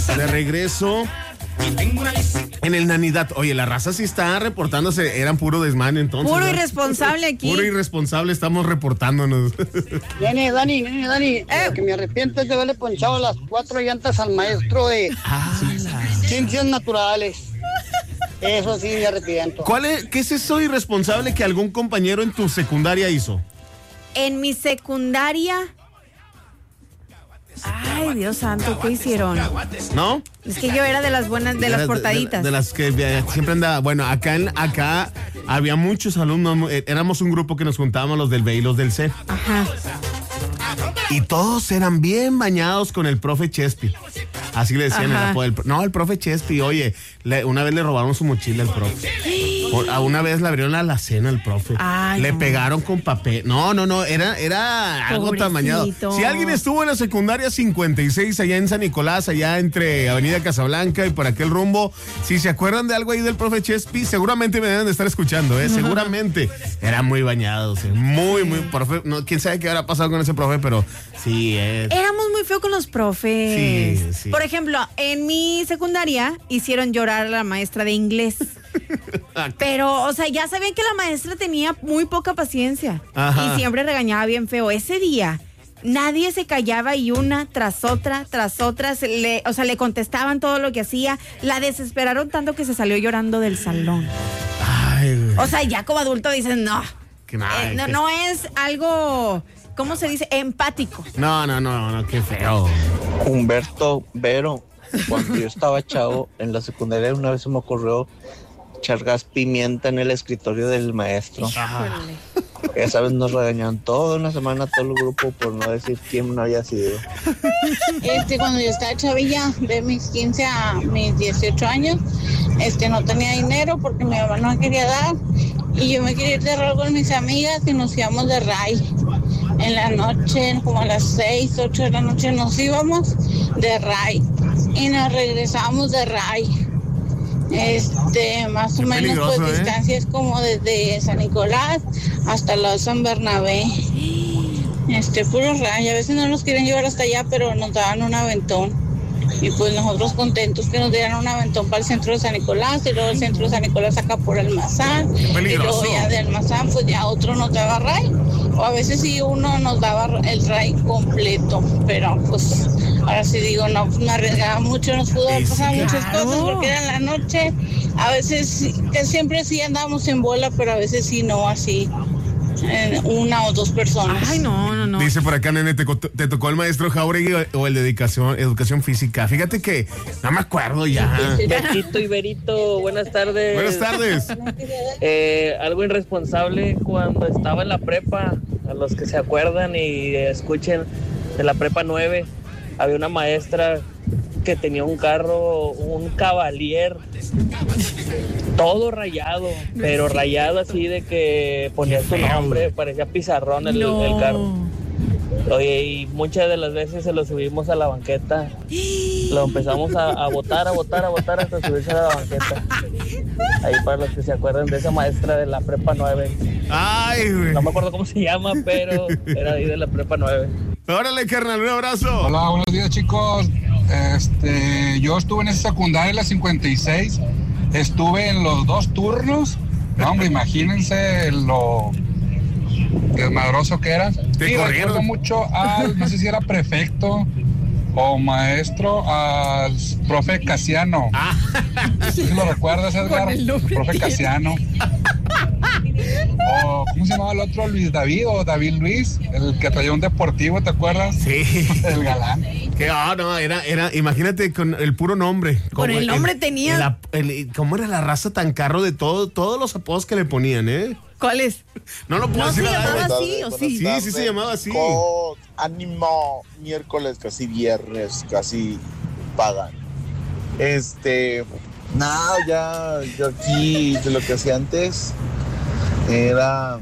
De regreso en el Nanidad. Oye, la raza sí está reportándose. Eran puro desmán entonces. Puro ¿no? irresponsable aquí. Puro irresponsable, estamos reportándonos. Dani. Lo que me arrepiento es de haberle ponchado las 4 llantas al maestro de ciencias naturales. Eso sí me arrepiento. ¿Qué es eso irresponsable que algún compañero en tu secundaria hizo? En mi secundaria... Ay, Dios santo, ¿qué hicieron? ¿No? Es que yo era de las buenas, de las portaditas. De las que siempre andaba. Bueno, acá había muchos alumnos. Éramos un grupo que nos juntábamos los del B y los del C. Ajá. Y todos eran bien bañados con el profe Chespi. Así le decían. El profe Chespi. Oye, una vez le robaron su mochila al profe. Una vez le abrieron la alacena al profe. Ay, le no. pegaron con papel. No, era algo tan bañado. Si alguien estuvo en la secundaria 56 allá en San Nicolás, allá entre Avenida Casablanca y por aquel rumbo, si se acuerdan de algo ahí del profe Chespi, seguramente me deben de estar escuchando, seguramente. Era muy bañado, muy, profe. No, quién sabe qué habrá pasado con ese profe, pero sí. Éramos muy feos con los profes. Sí. Por ejemplo, en mi secundaria hicieron llorar a la maestra de inglés. Pero, o sea, ya sabían que la maestra tenía muy poca paciencia. Ajá. Y siempre regañaba bien feo. Ese día, nadie se callaba y una tras otra, le contestaban todo lo que hacía. La desesperaron tanto que se salió llorando del salón. Ay, güey. O sea, ya como adulto dicen, no. No es algo, ¿cómo se dice? Empático. No, qué feo. Humberto Vero, cuando yo estaba chavo en la secundaria, una vez se me ocurrió echar gas pimienta en el escritorio del maestro. Híjole. Esa vez nos regañaron toda una semana todo el grupo por no decir quién no había sido. Cuando yo estaba chavilla, de mis 15 a mis 18 años, no tenía dinero porque mi mamá no me quería dar y yo me quería ir de rol con mis amigas y nos íbamos de ray. En la noche, como a las 6, 8 de la noche nos íbamos de ray y nos regresábamos de ray. Más o menos pues distancia es como desde San Nicolás hasta la San Bernabé. Puro ray, a veces no nos quieren llevar hasta allá, pero nos daban un aventón. Y pues nosotros contentos que nos dieran un aventón para el centro de San Nicolás y luego el centro de San Nicolás acá por Almazán. Y luego ya de Almazán pues ya otro nos daba ray. O a veces sí uno nos daba el ray completo, pero pues ahora sí digo, no, pues me arriesgaba mucho, nos pudo haber pasado muchas cosas porque era en la noche. A veces que siempre sí andábamos en bola, pero a veces sí no así. Una o dos personas. Ay, no. Dice por acá, nene, ¿te tocó el maestro Jauregui o el de educación física? Fíjate que no me acuerdo ya. Betito y Berito, buenas tardes. Buenas tardes. Algo irresponsable cuando estaba en la prepa, a los que se acuerdan y escuchen, de la prepa 9, había una maestra que tenía un carro, un Cavalier, todo rayado, pero rayado así de que ponía su nombre, parecía pizarrón el carro. Oye, y muchas de las veces se lo subimos a la banqueta, lo empezamos a botar hasta subirse a la banqueta. Ahí para los que se acuerdan de esa maestra de la prepa 9. Ay, güey. No me acuerdo cómo se llama, pero era ahí de la prepa 9. Órale, carnal, un abrazo. Hola, buenos días, chicos. Yo estuve en esa secundaria, la 56. Estuve en los 2 turnos. No, hombre, imagínense lo desmadroso que era. Y recuerdo mucho al, no sé si era prefecto o maestro, al profe Casiano. ¿Sí lo recuerdas, Edgar? Profe Casiano. O, ¿cómo se llamaba el otro? Luis David o David Luis, el que traía un deportivo, ¿te acuerdas? Sí. El galán. Era, imagínate con el puro nombre. Con el nombre tenía. ¿Cómo era la raza tan carro de todos los apodos que le ponían, ¿Cuál es? No lo puedo decir. ¿No se llamaba así o sí? Sí se llamaba así. Ánimo, miércoles, casi viernes, casi pagan. Nada, ya yo aquí de lo que hacía antes era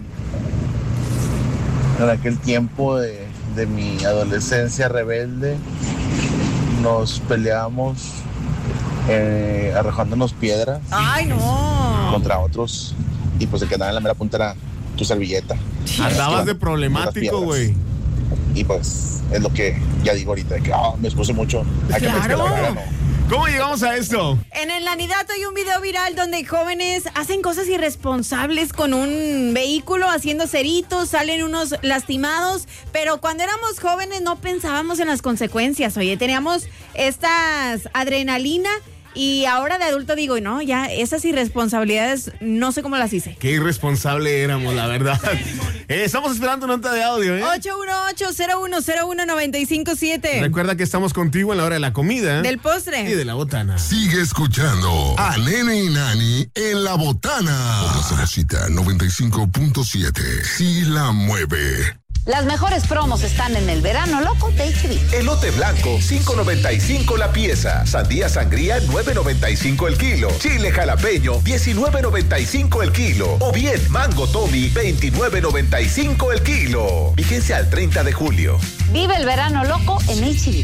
en aquel tiempo de mi adolescencia rebelde, nos peleábamos arrojándonos piedras. ¡Ay, no! Contra otros, y pues el que andaba en la mera punta era tu servilleta. Andabas de problemático, güey. Y pues es lo que ya digo ahorita, de que me expuse mucho a que me ¡Claro! la cara, no. ¿Cómo llegamos a esto? En el Anidato hay un video viral donde jóvenes hacen cosas irresponsables con un vehículo, haciendo ceritos, salen unos lastimados, pero cuando éramos jóvenes no pensábamos en las consecuencias. Oye, teníamos estas adrenalina. Y ahora de adulto digo, no, ya esas irresponsabilidades no sé cómo las hice. Qué irresponsable éramos, la verdad. Estamos esperando nota de audio, 818-0101-957. Recuerda que estamos contigo en la hora de la comida. Del postre. Y de la botana. Sigue escuchando a Nene y Nani en la botana. Por la Sabrosita 95.7. Sí la mueve. Las mejores promos están en el verano loco de HB. Elote blanco, $5.95 la pieza. Sandía sangría, $9.95 el kilo. Chile jalapeño, $19.95 el kilo. O bien, mango Tommy, $29.95 el kilo. Vigencia al 30 de julio. Vive el verano loco en HB.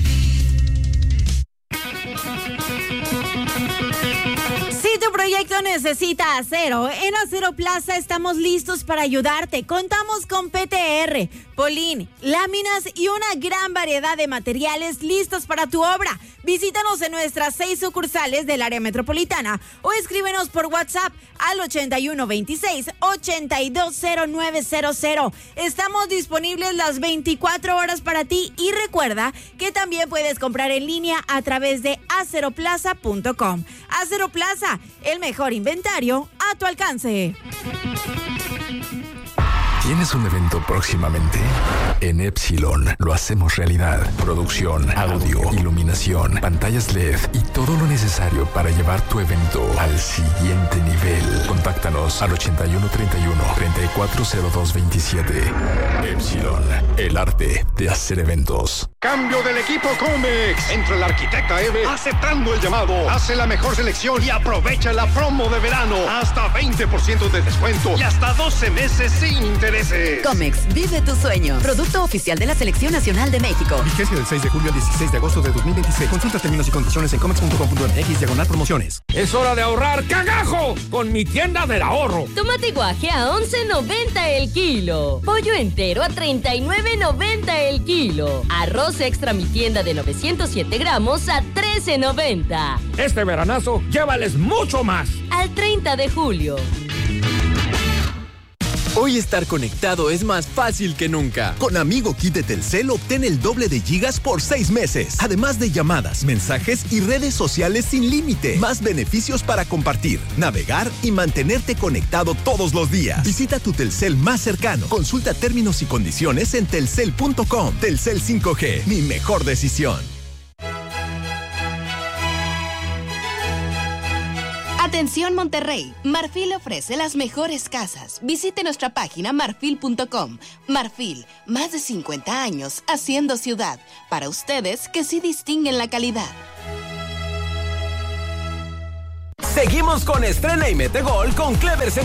Si tu proyecto necesita acero, en Acero Plaza estamos listos para ayudarte. Contamos con PTR, Polín, láminas y una gran variedad de materiales listos para tu obra. Visítanos en nuestras 6 sucursales del área metropolitana o escríbenos por WhatsApp al 8126-820900. Estamos disponibles las 24 horas para ti y recuerda que también puedes comprar en línea a través de aceroplaza.com. Acero Plaza, el mejor inventario a tu alcance. ¿Tienes un evento próximamente? En Epsilon lo hacemos realidad. Producción, audio, iluminación, pantallas LED y todo lo necesario para llevar tu evento al siguiente nivel. Contáctanos al 8131-340227. Epsilon, el arte de hacer eventos. Cambio del equipo Comex. Entra el arquitecta Eve aceptando el llamado. Hace la mejor selección y aprovecha la promo de verano. Hasta 20% de descuento y hasta 12 meses sin intereses. Comex, vive tu sueño. Producto oficial de la Selección Nacional de México. Vigencia del 6 de julio al 16 de agosto de 2026. Consulta términos y condiciones en comex.com.mx/promociones. Es hora de ahorrar cagajo con mi tienda del ahorro. Tomate guaje a $11.90 el kilo. Pollo entero a $39.90 el kilo. Arroz extra mi tienda de 907 gramos a $13.90. Este veranazo, llévales mucho más. Al 30 de julio. Hoy estar conectado es más fácil que nunca. Con Amigo Kit de Telcel obtén el doble de gigas por 6 meses. Además de llamadas, mensajes y redes sociales sin límite. Más beneficios para compartir, navegar y mantenerte conectado todos los días. Visita tu Telcel más cercano. Consulta términos y condiciones en telcel.com. Telcel 5G, mi mejor decisión. Atención Monterrey, Marfil ofrece las mejores casas. Visite nuestra página marfil.com. Marfil, más de 50 años haciendo ciudad. Para ustedes que sí distinguen la calidad. Seguimos con Estrena y Mete Gol con Clever Centro